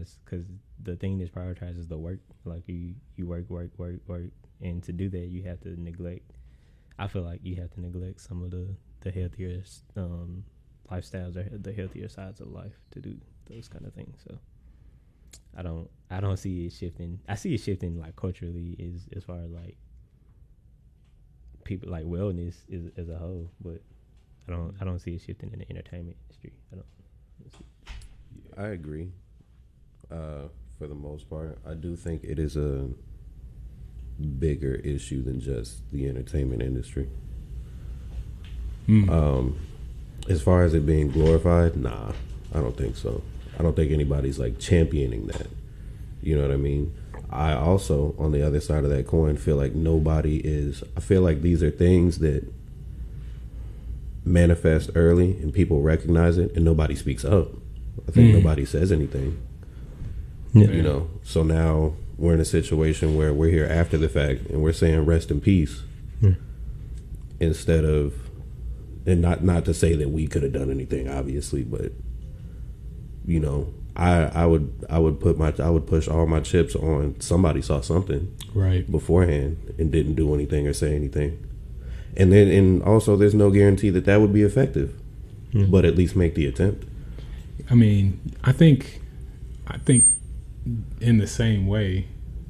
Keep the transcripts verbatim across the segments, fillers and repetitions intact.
prioritize, because the thing that's prioritized is the work. Like you, you work, work, work, work, and to do that, you have to neglect. I feel like you have to neglect some of the the healthier um, lifestyles or the healthier sides of life to do those kind of things. So I don't, I don't see it shifting. I see it shifting like culturally, is as far as like people like wellness is as a whole, but I don't, I don't see it shifting in the entertainment industry. I don't. I agree. Uh, for the most part, I do think it is a bigger issue than just the entertainment industry. Mm. Um, as far as it being glorified, nah, I don't think so. I don't think anybody's like championing that. You know what I mean? I also, on the other side of that coin, feel like nobody is. I feel like these are things that manifest early and people recognize it, and nobody speaks up. I think mm. nobody says anything. Yeah. You know, so now we're in a situation where we're here after the fact and we're saying rest in peace yeah. instead of, and not not to say that we could have done anything, obviously, but you know, I I would I would put my I would push all my chips on somebody saw something right beforehand and didn't do anything or say anything, and then and also there's no guarantee that that would be effective, yeah. but at least make the attempt. I mean, I think, I think, in the same way,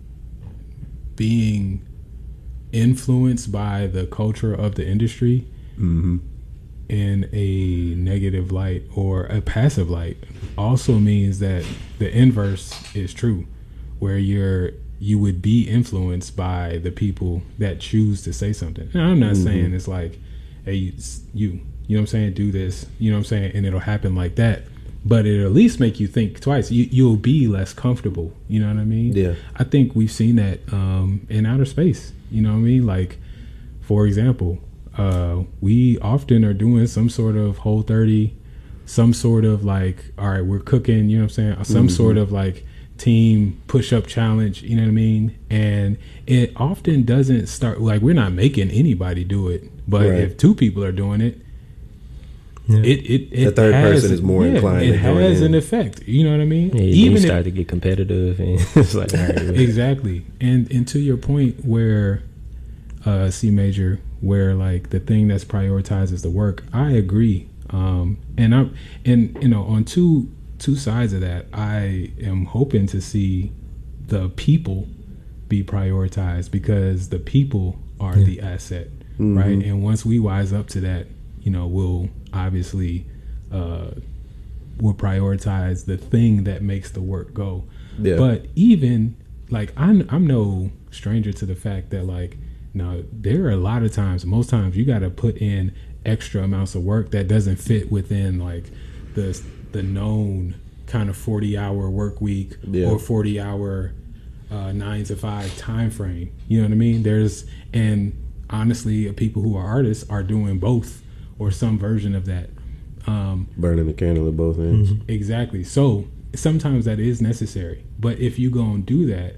being influenced by the culture of the industry mm-hmm. in a negative light or a passive light also means that the inverse is true, where you're you would be influenced by the people that choose to say something. Now, I'm not mm-hmm. saying it's like, hey, you, you, you know what I'm saying, do this, you know what I'm saying, and it'll happen like that. But it'll at least make you think twice. You, you'll be less comfortable. You know what I mean? Yeah. I think we've seen that um, in outer space. You know what I mean? Like, for example, uh, we often are doing some sort of Whole thirty, some sort of like, all right, we're cooking, you know what I'm saying? Some mm-hmm. sort of like team push-up challenge, you know what I mean? And it often doesn't start, like we're not making anybody do it. But right. if two people are doing it, Yeah. It, it, it the third has, person is more yeah, inclined it to join has in. An effect, you know what I mean? Yeah, even you start if, to get competitive and it's like, all right, exactly. And and to your point where uh C major, where like the thing that's prioritized is the work, I agree. Um and I'm and you know, on two two sides of that, I am hoping to see the people be prioritized, because the people are yeah. the asset. Mm-hmm. Right. And once we wise up to that, you know, we'll obviously uh, will prioritize the thing that makes the work go. Yeah. But even like I'm, I'm no stranger to the fact that like, no, there are a lot of times, most times you got to put in extra amounts of work that doesn't fit within like the the known kind of forty hour work week yeah. or forty hour uh, nine to five time frame. You know what I mean? There's and honestly, people who are artists are doing both or some version of that. Um, Burning the candle at both ends. Mm-hmm. Exactly. So sometimes that is necessary. But if you go and do that,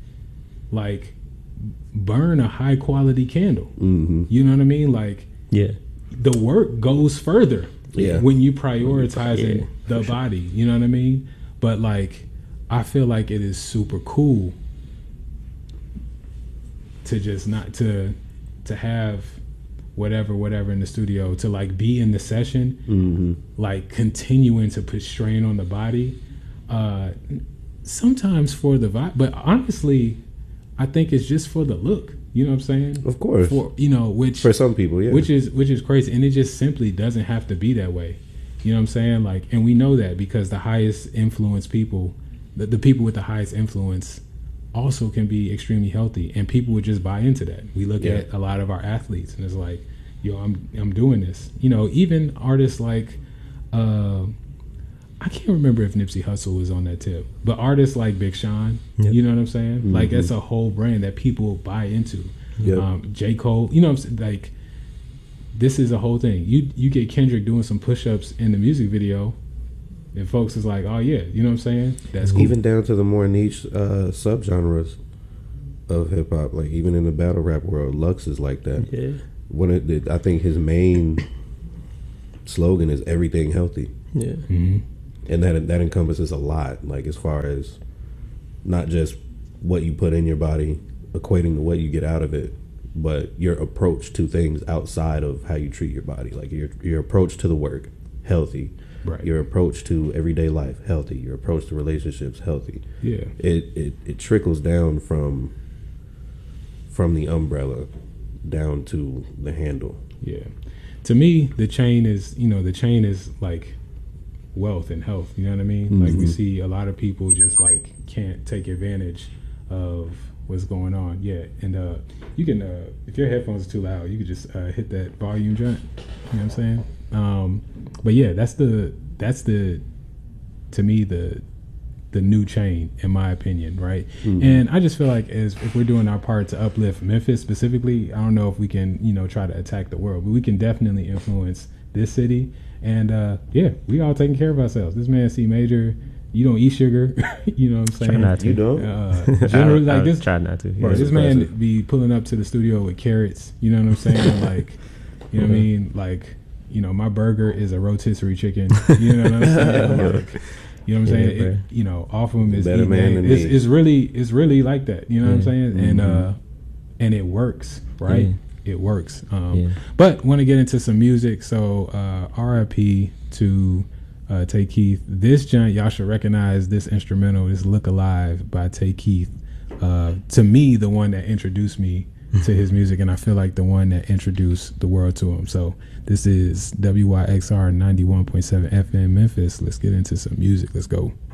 like burn a high quality candle. Mm-hmm. You know what I mean? Like yeah, the work goes further yeah. when you prioritizing yeah, the body. Sure. You know what I mean? But like, I feel like it is super cool to just not to to have whatever whatever in the studio, to like be in the session, mm-hmm. like continuing to put strain on the body, uh sometimes for the vibe, but honestly I think it's just for the look, you know what I'm saying? Of course. For, you know, which for some people, yeah, which is which is crazy, and it just simply doesn't have to be that way, you know what I'm saying? Like, and we know that because the highest influence people, the, the people with the highest influence also can be extremely healthy, and people would just buy into that. We look yeah. at a lot of our athletes and it's like, yo, I'm I'm doing this. You know, even artists like uh, I can't remember if Nipsey Hussle was on that tip, but artists like Big Sean, yep. you know what I'm saying? Mm-hmm. Like that's a whole brand that people buy into. Yep. Um, J. Cole, you know what I'm saying? Like this is a whole thing. You you get Kendrick doing some push-ups in the music video, and folks is like, oh yeah, you know what I'm saying? That's cool. Even down to the more niche uh, subgenres of hip hop, like even in the battle rap world, Lux is like that. Yeah. When it, it, I think his main slogan is everything healthy. Yeah. Mm-hmm. and that that encompasses a lot. Like as far as not just what you put in your body, equating to what you get out of it, but your approach to things outside of how you treat your body. Like your your approach to the work, healthy. Right. Your approach to everyday life, healthy. Your approach to relationships, healthy. Yeah. It it, it trickles down from from the umbrella down to the handle. Yeah. To me, the chain is, you know, the chain is like wealth and health. You know what I mean? Mm-hmm. Like we see a lot of people just like can't take advantage of what's going on. Yeah. And uh, you can, uh, if your headphones are too loud, you could just uh, hit that volume joint. You know what I'm saying? Um, but yeah, that's the, that's the, to me, the, the new chain, in my opinion, right? Mm-hmm. And I just feel like as if we're doing our part to uplift Memphis specifically, I don't know if we can, you know, try to attack the world, but we can definitely influence this city. And uh, yeah, we all taking care of ourselves. This man C Major, you don't eat sugar, you know what I'm saying? Try not to. You don't? Uh, generally, like I this, try not to. Bro, Yeah. this man be pulling up to the studio with carrots. You know what I'm saying? Like, you know what I mean? Like, you know, my burger is a rotisserie chicken. You know what I'm saying? Like, you know what I'm Yeah, saying? It, you know, off of him is Better man than it's, me. it's really it's really like that. You know what I'm Yeah. saying? Mm-hmm. And uh, and it works, right? Yeah. It works. Um, Yeah. But want to get into some music. So uh, R I P to uh, Tay Keith. This joint, y'all should recognize this instrumental. This "Look Alive" by Tay Keith. Uh, to me, the one that introduced me to his music, and I feel like the one that introduced the world to him. So this is W Y X R ninety-one point seven F M Memphis. Let's get into some music. Let's go.